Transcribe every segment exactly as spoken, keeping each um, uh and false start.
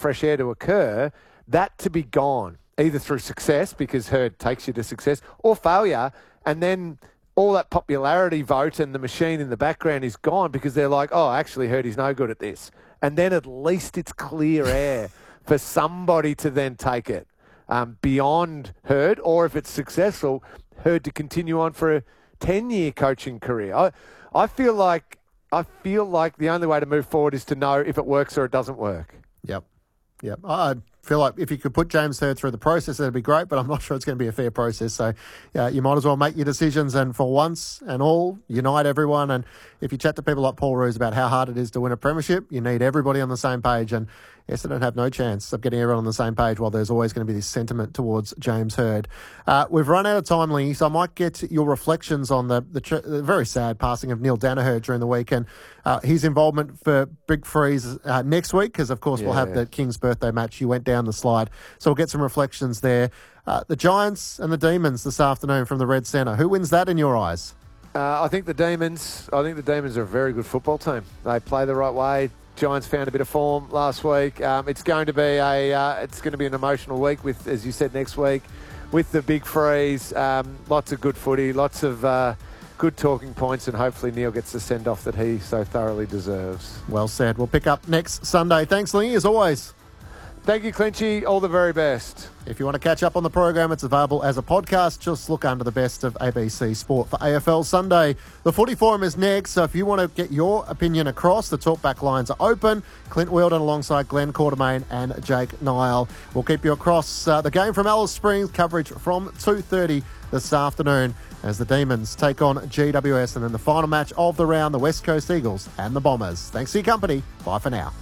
fresh air to occur, that to be gone, either through success, because Herd takes you to success, or failure, and then all that popularity vote and the machine in the background is gone because they're like, oh, actually, Herd is no good at this. And then at least it's clear air for somebody to then take it um, beyond Herd, or if it's successful, Herd to continue on for a ten-year coaching career. I, I feel like I feel like the only way to move forward is to know if it works or it doesn't work. Yep. Yep. I feel like if you could put James Herd through the process, that'd be great, but I'm not sure it's going to be a fair process. So uh, you might as well make your decisions and for once and all, unite everyone. And if you chat to people like Paul Roos about how hard it is to win a premiership, you need everybody on the same page. And Essendon have no chance of getting everyone on the same page, while there's always going to be this sentiment towards James Herd. Uh, we've run out of time, Lee, so I might get your reflections on the, the, tr- the very sad passing of Neil Danaher during the week, and uh, his involvement for Big Freeze uh, next week, because, of course, yeah. we'll have the King's birthday match. You went down the slide. So we'll get some reflections there. Uh, the Giants and the Demons this afternoon from the Red Centre. Who wins that in your eyes? Uh, I think the Demons. I think the Demons are a very good football team. They play the right way. Giants found a bit of form last week. Um, it's going to be a uh, it's going to be an emotional week with, as you said, next week with the Big Freeze. Um, lots of good footy, lots of uh, good talking points, and hopefully Neil gets the send off that he so thoroughly deserves. Well said. We'll pick up next Sunday. Thanks, Lee, as always. Thank you, Clinchy. All the very best. If you want to catch up on the program, it's available as a podcast. Just look under the best of A B C Sport for A F L Sunday. The Footy Forum is next, so if you want to get your opinion across, the talkback lines are open. Clint Weldon alongside Glenn Quartermain and Jake Nile. We'll keep you across uh, the game from Alice Springs, coverage from two thirty this afternoon as the Demons take on G W S, and then the final match of the round, the West Coast Eagles and the Bombers. Thanks for your company. Bye for now.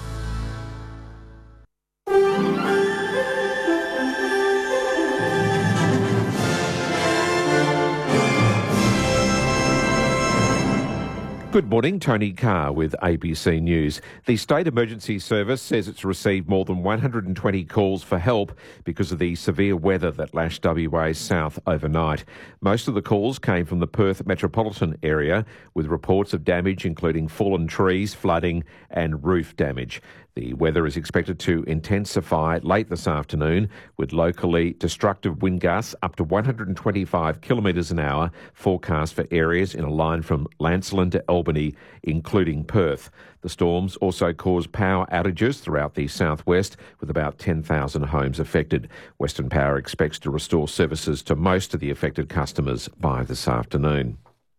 Good morning, Tony Carr with A B C News. The State Emergency Service says it's received more than one hundred twenty calls for help because of the severe weather that lashed W A south overnight. Most of the calls came from the Perth metropolitan area, with reports of damage including fallen trees, flooding and roof damage. The weather is expected to intensify late this afternoon, with locally destructive wind gusts up to one hundred twenty-five kilometres an hour forecast for areas in a line from Lancelin to Albany, including Perth. The storms also caused power outages throughout the southwest, with about ten thousand homes affected. Western Power expects to restore services to most of the affected customers by this afternoon.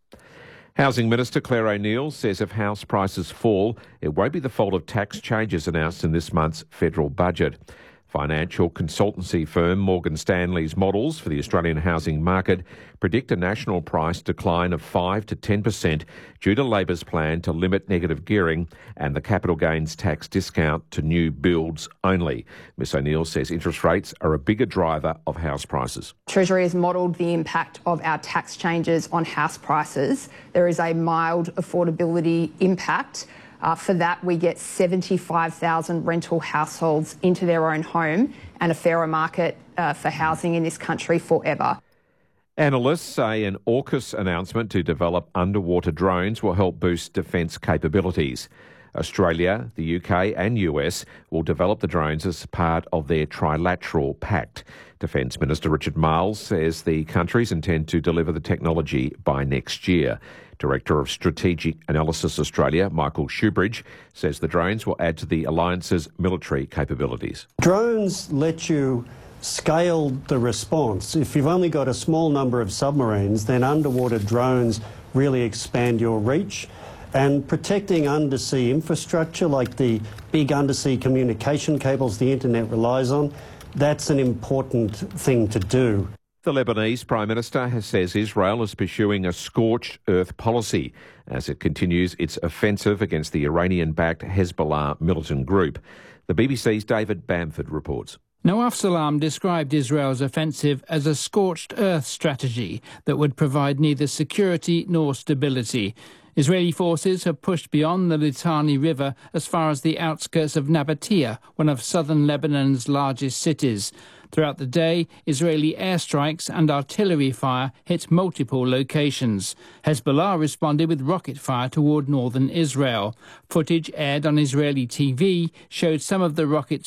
Housing Minister Claire O'Neil says if house prices fall, it won't be the fault of tax changes announced in this month's federal budget. Financial consultancy firm Morgan Stanley's models for the Australian housing market predict a national price decline of five to ten percent due to Labor's plan to limit negative gearing and the capital gains tax discount to new builds only. Miss O'Neil says interest rates are a bigger driver of house prices. Treasury has modelled the impact of our tax changes on house prices. There is a mild affordability impact. Uh, for that, we get seventy-five thousand rental households into their own home and a fairer market uh, for housing in this country forever. Analysts say an AUKUS announcement to develop underwater drones will help boost defence capabilities. Australia, the U K and U S will develop the drones as part of their trilateral pact. Defence Minister Richard Marles says the countries intend to deliver the technology by next year. Director of Strategic Analysis Australia, Michael Shoebridge, says the drones will add to the alliance's military capabilities. Drones let you scale the response. If you've only got a small number of submarines, then underwater drones really expand your reach. And protecting undersea infrastructure like the big undersea communication cables the internet relies on, that's an important thing to do. The Lebanese Prime Minister has says Israel is pursuing a scorched earth policy as it continues its offensive against the Iranian-backed Hezbollah militant group. The B B C's David Bamford reports. Nawaf Salam described Israel's offensive as a scorched earth strategy that would provide neither security nor stability. Israeli forces have pushed beyond the Litani River as far as the outskirts of Nabatea, one of southern Lebanon's largest cities. Throughout the day, Israeli airstrikes and artillery fire hit multiple locations. Hezbollah responded with rocket fire toward northern Israel. Footage aired on Israeli T V showed some of the rockets